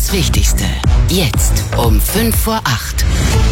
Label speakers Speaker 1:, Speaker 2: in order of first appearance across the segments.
Speaker 1: Das Wichtigste. Jetzt um 7:55.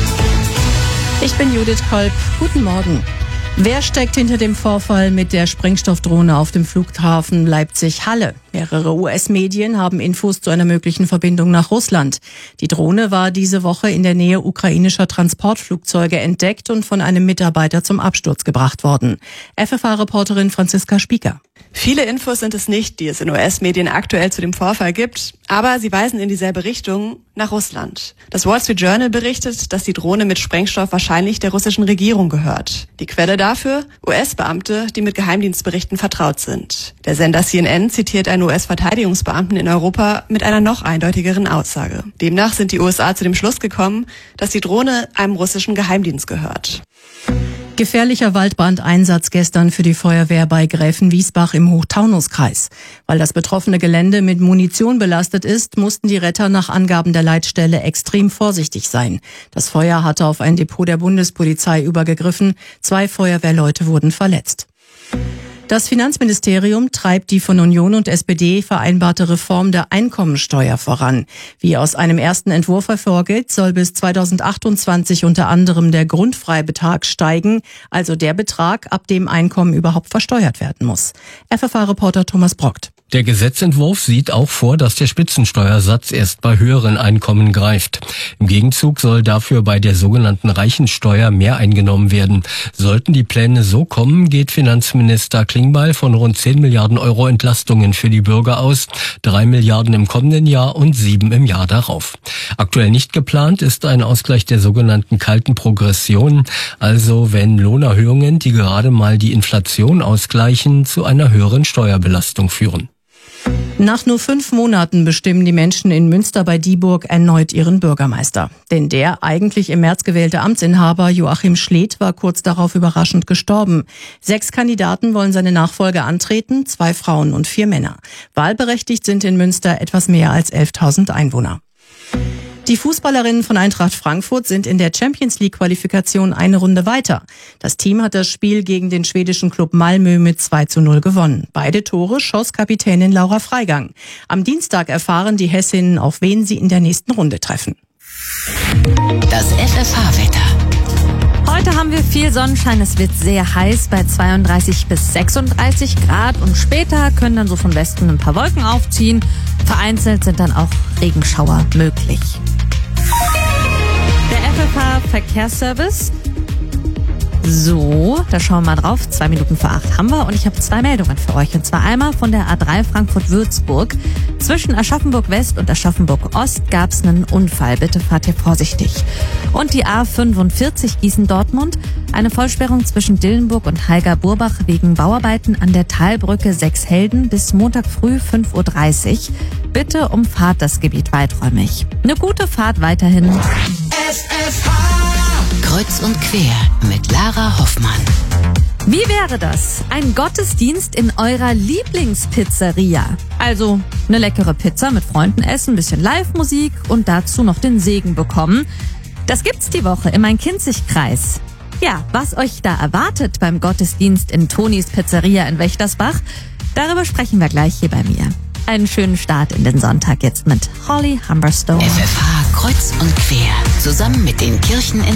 Speaker 2: Ich bin Judith Kolb. Guten Morgen. Wer steckt hinter dem Vorfall mit der Sprengstoffdrohne auf dem Flughafen Leipzig-Halle? Mehrere US-Medien haben Infos zu einer möglichen Verbindung nach Russland. Die Drohne war diese Woche in der Nähe ukrainischer Transportflugzeuge entdeckt und von einem Mitarbeiter zum Absturz gebracht worden. FFH-Reporterin Franziska Spieker.
Speaker 3: Viele Infos sind es nicht, die es in US-Medien aktuell zu dem Vorfall gibt, aber sie weisen in dieselbe Richtung, nach Russland. Das Wall Street Journal berichtet, dass die Drohne mit Sprengstoff wahrscheinlich der russischen Regierung gehört. Die Quelle dafür? US-Beamte, die mit Geheimdienstberichten vertraut sind. Der Sender CNN zitiert einen US-Verteidigungsbeamten in Europa mit einer noch eindeutigeren Aussage. Demnach sind die USA zu dem Schluss gekommen, dass die Drohne einem russischen Geheimdienst gehört.
Speaker 2: Gefährlicher Waldbrandeinsatz gestern für die Feuerwehr bei Gräfenwiesbach im Hochtaunuskreis. Weil das betroffene Gelände mit Munition belastet ist, mussten die Retter nach Angaben der Leitstelle extrem vorsichtig sein. Das Feuer hatte auf ein Depot der Bundespolizei übergegriffen. 2 Feuerwehrleute wurden verletzt. Das Finanzministerium treibt die von Union und SPD vereinbarte Reform der Einkommensteuer voran. Wie aus einem ersten Entwurf hervorgeht, soll bis 2028 unter anderem der Grundfreibetrag steigen, also der Betrag, ab dem Einkommen überhaupt versteuert werden muss. FFH-Reporter Thomas Brockt.
Speaker 4: Der Gesetzentwurf sieht auch vor, dass der Spitzensteuersatz erst bei höheren Einkommen greift. Im Gegenzug soll dafür bei der sogenannten Reichensteuer mehr eingenommen werden. Sollten die Pläne so kommen, geht Finanzminister Klingbeil von rund 10 Milliarden Euro Entlastungen für die Bürger aus, 3 Milliarden im kommenden Jahr und 7 im Jahr darauf. Aktuell nicht geplant ist ein Ausgleich der sogenannten kalten Progression, also wenn Lohnerhöhungen, die gerade mal die Inflation ausgleichen, zu einer höheren Steuerbelastung führen.
Speaker 2: Nach nur 5 Monaten bestimmen die Menschen in Münster bei Dieburg erneut ihren Bürgermeister. Denn der eigentlich im März gewählte Amtsinhaber Joachim Schleet war kurz darauf überraschend gestorben. 6 Kandidaten wollen seine Nachfolge antreten, 2 Frauen und 4 Männer. Wahlberechtigt sind in Münster etwas mehr als 11.000 Einwohner. Die Fußballerinnen von Eintracht Frankfurt sind in der Champions-League-Qualifikation eine Runde weiter. Das Team hat das Spiel gegen den schwedischen Klub Malmö mit 2:0 gewonnen. Beide Tore schoss Kapitänin Laura Freigang. Am Dienstag erfahren die Hessinnen, auf wen sie in der nächsten Runde treffen.
Speaker 1: Das FFH-Wetter.
Speaker 5: Heute haben wir viel Sonnenschein, es wird sehr heiß bei 32 bis 36 Grad und später können dann so von Westen ein paar Wolken aufziehen. Vereinzelt sind dann auch Regenschauer möglich. Der FFH-Verkehrsservice. So, da schauen wir mal drauf. 2 Minuten vor 8 haben wir und ich habe 2 Meldungen für euch. Und zwar einmal von der A3 Frankfurt-Würzburg. Zwischen Aschaffenburg-West und Aschaffenburg-Ost gab es einen Unfall. Bitte fahrt hier vorsichtig. Und die A45 Gießen-Dortmund. Eine Vollsperrung zwischen Dillenburg und Heiger-Burbach wegen Bauarbeiten an der Talbrücke 6 bis Montag früh 5:30 Uhr. Bitte umfahrt das Gebiet weiträumig. Eine gute Fahrt weiterhin.
Speaker 1: Kreuz und quer mit Lara Hoffmann.
Speaker 5: Wie wäre das? Ein Gottesdienst in eurer Lieblingspizzeria. Also eine leckere Pizza mit Freunden essen, ein bisschen Live-Musik und dazu noch den Segen bekommen. Das gibt's die Woche im Main-Kinzig-Kreis. Ja, was euch da erwartet beim Gottesdienst in Tonis Pizzeria in Wächtersbach, darüber sprechen wir gleich hier bei mir. Einen schönen Start in den Sonntag jetzt mit Holly Humberstone.
Speaker 1: FFH Kreuz und quer. Zusammen mit den Kirchen in